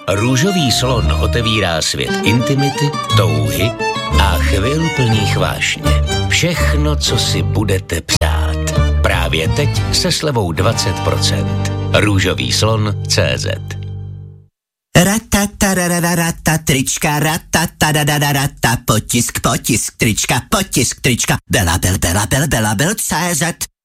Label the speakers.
Speaker 1: Růžový slon otevírá svět intimity, touhy a chvil plných vášně. Všechno, co si budete přát. Právě teď se slevou 20%. Růžovýslon.cz.
Speaker 2: Ratatarararata, trička, ratatarararata, potisk, trička, Belabel.cz.